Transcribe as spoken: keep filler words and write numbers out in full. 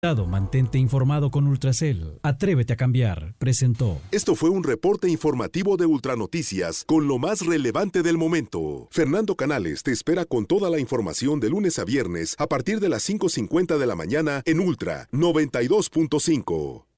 Mantente informado con Ultracel. Atrévete a cambiar. Presentó. Esto fue un reporte informativo de Ultranoticias con lo más relevante del momento. Fernando Canales te espera con toda la información de lunes a viernes a partir de las cinco cincuenta de la mañana en Ultra noventa y dos punto cinco.